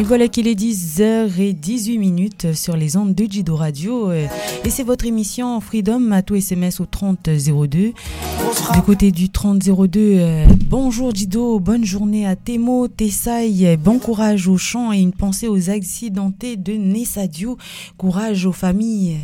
Et voilà qu'il est 10h18 sur les ondes de Jido Radio. Et c'est votre émission Freedom à tout SMS au 3002. Du côté du 3002, bonjour Jido, bonne journée à Temo, Tessaï, bon courage aux champs et une pensée aux accidentés de Nessadio. Courage aux familles